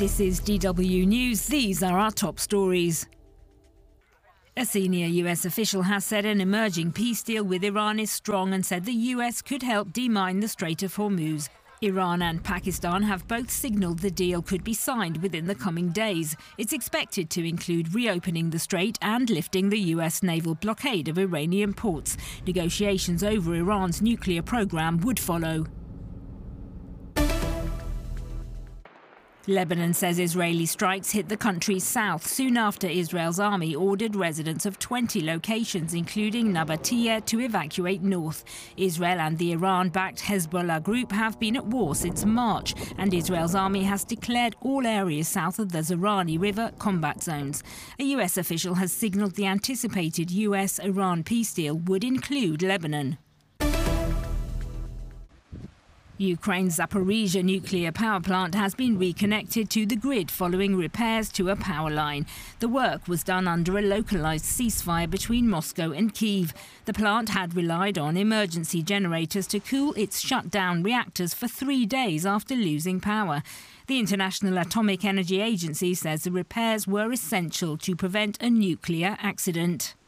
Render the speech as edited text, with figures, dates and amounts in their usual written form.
This is DW News. These are our top stories. A senior US official has said an emerging peace deal with Iran is strong and said the US could help demine the Strait of Hormuz. Iran and Pakistan have both signalled the deal could be signed within the coming days. It's expected to include reopening the strait and lifting the US naval blockade of Iranian ports. Negotiations over Iran's nuclear program would follow. Lebanon says Israeli strikes hit the country's south soon after Israel's army ordered residents of 20 locations, including Nabatiyah, to evacuate north. Israel and the Iran-backed Hezbollah group have been at war since March, and Israel's army has declared all areas south of the Zahrani River combat zones. A US official has signalled the anticipated US-Iran peace deal would include Lebanon. Ukraine's Zaporizhzhia nuclear power plant has been reconnected to the grid following repairs to a power line. The work was done under a localized ceasefire between Moscow and Kyiv. The plant had relied on emergency generators to cool its shut-down reactors for 3 days after losing power. The International Atomic Energy Agency says the repairs were essential to prevent a nuclear accident.